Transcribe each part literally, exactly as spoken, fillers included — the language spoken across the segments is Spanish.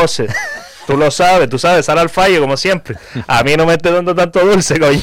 José. Tú lo sabes, tú sabes, sal al fallo como siempre. A mí no me esté dando tanto dulce, coño.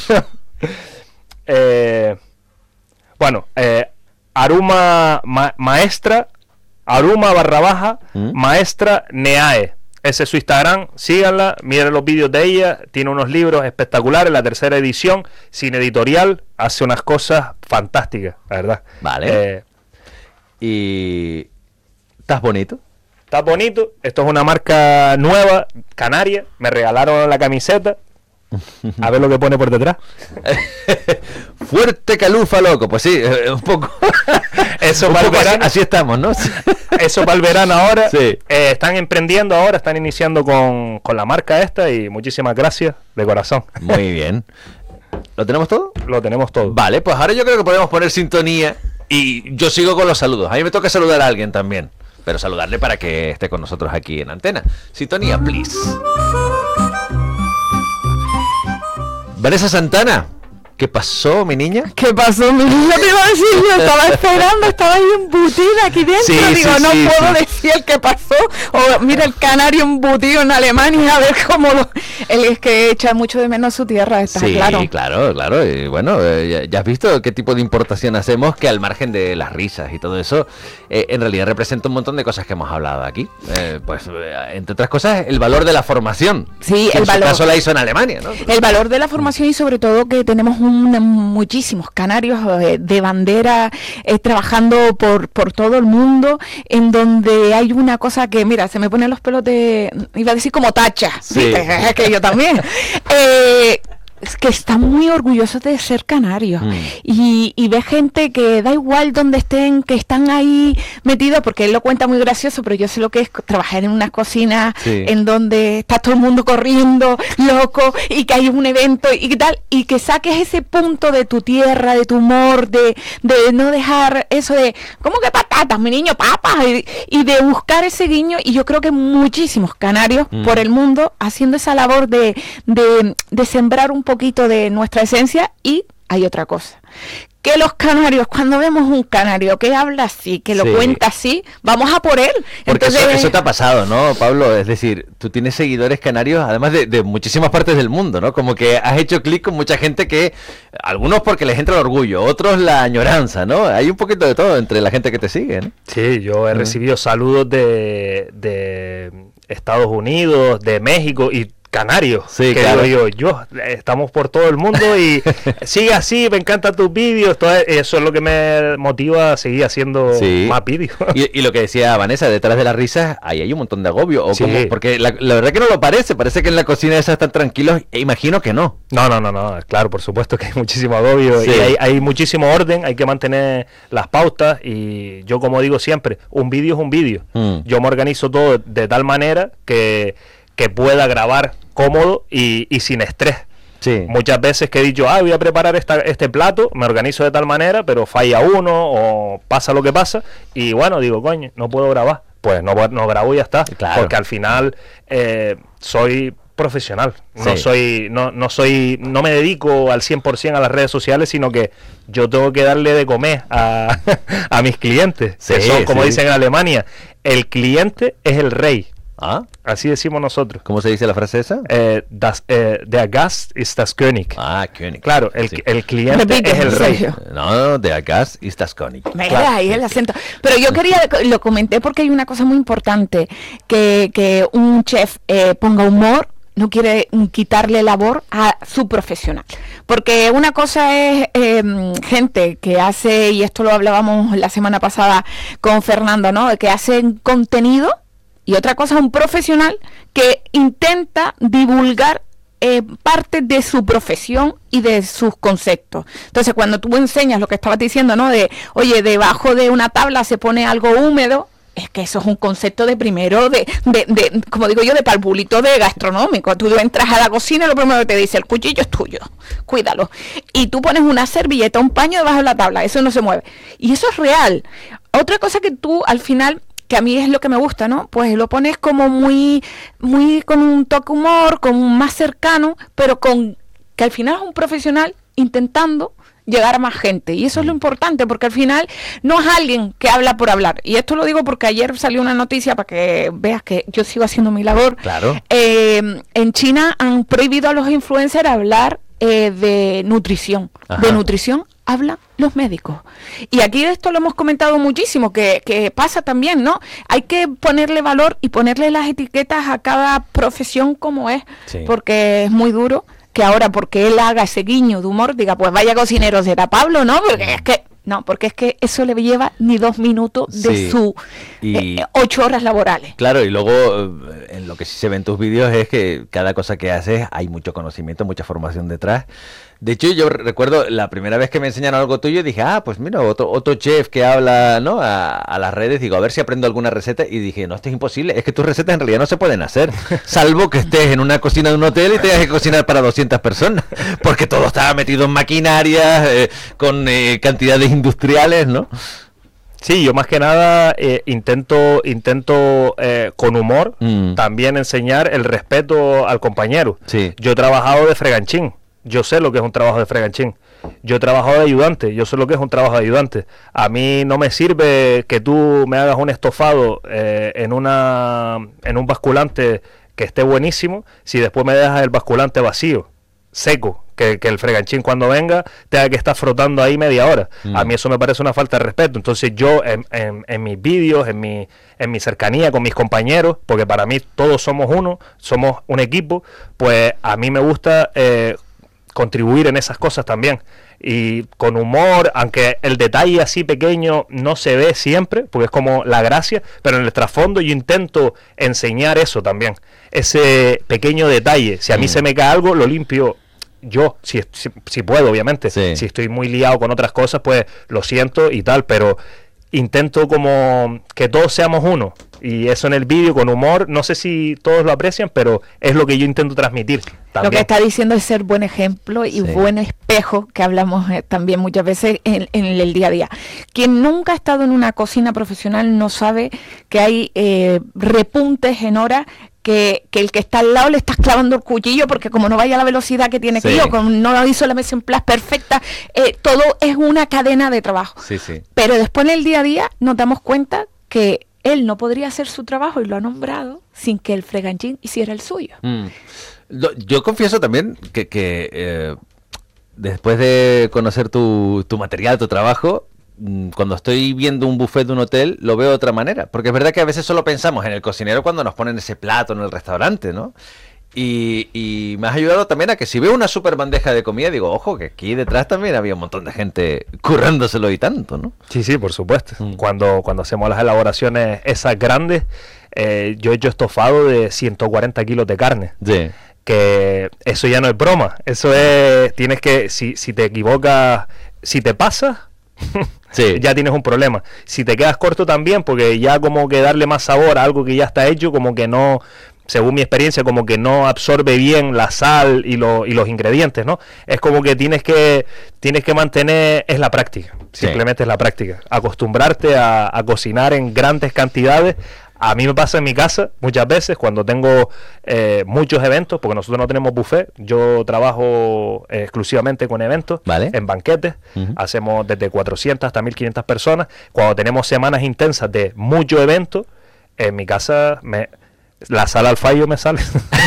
eh, bueno, eh, Aruma ma, Maestra, Aruma barra baja, ¿Mm? Maestra Neae. Ese es su Instagram, síganla, miren los vídeos de ella, tiene unos libros espectaculares, la tercera edición, sin editorial, hace unas cosas fantásticas, la verdad. Vale. Eh, ¿Y estás bonito? Estás bonito, esto es una marca nueva, canaria, me regalaron la camiseta, a ver lo que pone por detrás. Fuerte calufa, loco, pues sí, un poco. Eso un para poco el verano. Así, así estamos, ¿no? Eso para el verano ahora. Sí. Eh, están emprendiendo ahora, están iniciando con, con la marca esta y muchísimas gracias de corazón. Muy bien. ¿Lo tenemos todo? Lo tenemos todo. Vale, pues ahora yo creo que podemos poner sintonía y yo sigo con los saludos. A mí me toca saludar a alguien también, pero saludarle para que esté con nosotros aquí en antena. Sintonía, please. Vanessa Santana, ¿qué pasó, mi niña? ¿Qué pasó, mi niña? Te iba a decir, yo estaba esperando, estaba ahí embutida aquí dentro. Sí, Digo, sí, no sí, puedo sí. decir el que pasó. O mira el canario embutido en Alemania, a ver cómo lo... Él es que echa mucho de menos su tierra, está Sí, claro. claro, claro. Y bueno, eh, ya, ya has visto qué tipo de importación hacemos, que al margen de las risas y todo eso, eh, en realidad representa un montón de cosas que hemos hablado aquí. Eh, pues, eh, entre otras cosas, el valor de la formación. Sí, que el en valor. su caso la hizo en Alemania, ¿no? El valor de la formación y sobre todo que tenemos un, muchísimos canarios eh, de bandera eh, trabajando por, por todo el mundo, en donde hay una cosa que, mira, se me ponen los pelos de, iba a decir como tacha, Sí. ¿viste? Que yo también. Eh, es que están muy orgullosos de ser canarios mm. y, y ve gente que da igual donde estén, que están ahí metidos, porque él lo cuenta muy gracioso, pero yo sé lo que es trabajar en una cocina sí. en donde está todo el mundo corriendo, loco, y que hay un evento y tal, y que saques ese punto de tu tierra, de tu humor, de, de no dejar eso de, ¿cómo que patatas, mi niño, papas? Y, y de buscar ese guiño, y yo creo que muchísimos canarios mm. por el mundo haciendo esa labor de, de, de sembrar un poco poquito de nuestra esencia. Y hay otra cosa, que los canarios, cuando vemos un canario que habla así, que lo sí. cuenta así, vamos a por él. Porque Entonces, eso, eso te ha pasado, ¿no, Pablo? Es decir, tú tienes seguidores canarios, además de, de muchísimas partes del mundo, ¿no? Como que has hecho clic con mucha gente que, algunos porque les entra el orgullo, otros la añoranza, ¿no? Hay un poquito de todo entre la gente que te sigue, ¿no? Sí, yo he uh-huh. recibido saludos de, de Estados Unidos, de México y canarios, sí, que claro. digo yo, yo, estamos por todo el mundo y sigue así, me encantan tus vídeos, todo eso es lo que me motiva a seguir haciendo sí. más vídeos. Y, y lo que decía Vanessa, detrás de las risas, ahí hay un montón de agobio, o sí. como, porque la, la verdad que no lo parece, parece que en la cocina esas están tranquilos, e imagino que no. No, no, no, no, claro, por supuesto que hay muchísimo agobio sí. y hay, hay muchísimo orden, hay que mantener las pautas y yo como digo siempre, un vídeo es un vídeo, mm. yo me organizo todo de tal manera que, que pueda grabar cómodo y, y sin estrés. Sí. Muchas veces que he dicho, ah, voy a preparar esta, este plato, me organizo de tal manera, pero falla uno o pasa lo que pasa y bueno, digo, coño, no puedo grabar. Pues no, no grabo y ya está. Claro. Porque al final eh, soy profesional. No sí. soy, no, no soy, no me dedico al cien por ciento a las redes sociales, sino que yo tengo que darle de comer a, a mis clientes. Sí, que son, como sí. dicen en Alemania, el cliente es el rey. ¿Ah? Así decimos nosotros. ¿Cómo se dice la frase esa? Eh, das, eh, der Gast ist das König. Ah, König. Claro, el, sí. el cliente Repite, es el rey. No, der Gast ist das König. Me claro. ahí el acento. Pero yo quería, lo comenté porque hay una cosa muy importante, que, que un chef eh, ponga humor no quiere quitarle labor a su profesional, porque una cosa es eh, gente que hace, y esto lo hablábamos la semana pasada con Fernando, ¿no? Que hacen contenido, y otra cosa es un profesional que intenta divulgar eh, parte de su profesión y de sus conceptos. Entonces, cuando tú enseñas lo que estabas diciendo, ¿no? De, oye, debajo de una tabla se pone algo húmedo, es que eso es un concepto de primero, de, de, de como digo yo, de palpulito de gastronómico. Tú entras a la cocina y lo primero que te dice, el cuchillo es tuyo, cuídalo. Y tú pones una servilleta, un paño debajo de la tabla, eso no se mueve. Y eso es real. Otra cosa que tú, al final, que a mí es lo que me gusta, ¿no? Pues lo pones como muy, muy con un toque humor, con un más cercano, pero con que al final es un profesional intentando llegar a más gente. Y eso es lo importante, porque al final no es alguien que habla por hablar. Y esto lo digo porque ayer salió una noticia para que veas que yo sigo haciendo mi labor. Claro. Eh, en China han prohibido a los influencers hablar eh, de nutrición. Ajá. De nutrición hablan los médicos. Y aquí esto lo hemos comentado muchísimo, que, que pasa también, ¿no? Hay que ponerle valor y ponerle las etiquetas a cada profesión como es, Sí. porque es muy duro que ahora porque él haga ese guiño de humor, diga, pues vaya cocinero será Pablo, ¿no? Porque es que, no, porque es que eso le lleva ni dos minutos de Sí. su Y- eh, ocho horas laborales. Claro, y luego eh, en lo que sí se ve en tus vídeos es que cada cosa que haces hay mucho conocimiento, mucha formación detrás. De hecho, yo recuerdo la primera vez que me enseñaron algo tuyo, dije, ah, pues mira, otro, otro chef que habla, ¿no? A, a las redes, digo, a ver si aprendo alguna receta. Y dije, no, esto es imposible, es que tus recetas en realidad no se pueden hacer, salvo que estés en una cocina de un hotel y tengas que cocinar para doscientas personas, porque todo estaba metido en maquinarias, eh, con eh, cantidades industriales, ¿no? Sí, yo más que nada eh, intento, intento eh, con humor Mm. también enseñar el respeto al compañero. Sí. Yo he trabajado de freganchín, yo sé lo que es un trabajo de freganchín. Yo he trabajado de ayudante, yo sé lo que es un trabajo de ayudante. A mí no me sirve que tú me hagas un estofado eh, en, una, en un basculante que esté buenísimo si después me dejas el basculante vacío, seco. Que, que el freganchín cuando venga tenga que estar frotando ahí media hora. Mm. A mí eso me parece una falta de respeto. Entonces yo en, en, en mis vídeos, en mi, en mi cercanía con mis compañeros, porque para mí todos somos uno, somos un equipo, pues a mí me gusta eh, contribuir en esas cosas también. Y con humor, aunque el detalle así pequeño no se ve siempre, porque es como la gracia, pero en el trasfondo yo intento enseñar eso también. Ese pequeño detalle. Si a mí Mm. se me cae algo, lo limpio yo, si, si, si puedo, obviamente. Sí. Si estoy muy liado con otras cosas, pues lo siento y tal, pero intento como que todos seamos uno. Y eso en el vídeo con humor, no sé si todos lo aprecian, pero es lo que yo intento transmitir también. Lo que está diciendo es ser buen ejemplo y Sí. buen espejo, que hablamos eh, también muchas veces en, en el día a día. Quien nunca ha estado en una cocina profesional no sabe que hay eh, repuntes en horas que, que el que está al lado le estás clavando el cuchillo porque como no vaya a la velocidad que tiene que Sí. ir o como no hizo la mesa en place perfecta, eh, todo es una cadena de trabajo. Sí, sí. Pero después en el día a día nos damos cuenta que él no podría hacer su trabajo y lo ha nombrado sin que el freganchín hiciera el suyo. Mm. Lo- Yo confieso también que, que, eh, después de conocer tu, tu material, tu trabajo, mm, cuando estoy viendo un buffet de un hotel, lo veo de otra manera. Porque es verdad que a veces solo pensamos en el cocinero cuando nos ponen ese plato en el restaurante, ¿no? Y, y me has ayudado también a que si veo una super bandeja de comida, digo, ojo, que aquí detrás también había un montón de gente currándoselo y tanto, ¿no? Sí, sí, por supuesto. Mm. Cuando, cuando hacemos las elaboraciones esas grandes, eh, yo he hecho estofado de ciento cuarenta kilos de carne. Sí. Que eso ya no es broma. Eso es, tienes que, si, si te equivocas, si te pasas, Sí. ya tienes un problema. Si te quedas corto también, porque ya como que darle más sabor a algo que ya está hecho, como que no, según mi experiencia, como que no absorbe bien la sal y, lo, y los ingredientes, ¿no? Es como que tienes que tienes que mantener, es la práctica, Sí. simplemente es la práctica. Acostumbrarte a, a cocinar en grandes cantidades. A mí me pasa en mi casa muchas veces cuando tengo eh, muchos eventos, porque nosotros no tenemos buffet, yo trabajo eh, exclusivamente con eventos, Vale. en banquetes, Ujú. hacemos desde cuatrocientas hasta mil quinientas personas. Cuando tenemos semanas intensas de muchos eventos, en mi casa me... La sala al fallo me sale.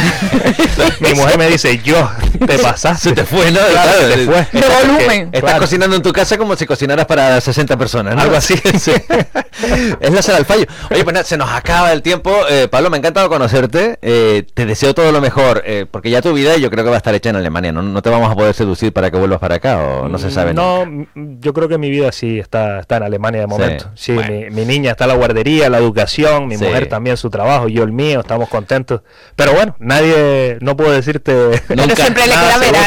Mi mujer me dice, yo, te pasaste. Se te fue, ¿no? Claro, Claro, se te fue. De volumen. Estás Claro. cocinando en tu casa como si cocinaras para sesenta personas, ¿no? Algo así. Sí. Es la sala al fallo. Oye, pues nada, se nos acaba el tiempo. Eh, Pablo, me ha encantado conocerte. Eh, te deseo todo lo mejor, eh, porque ya tu vida yo creo que va a estar hecha en Alemania. ¿No? No te vamos a poder seducir para que vuelvas para acá, o no se sabe. No, nunca. m- yo creo que mi vida sí está, está en Alemania de momento. Sí, Bueno. mi, mi niña está en la guardería, la educación, mi Sí. mujer también su trabajo, yo el mío, estamos contentos. Pero bueno, nadie, no puedo decirte... Nunca. Pero siempre le nada queda seguro. verano.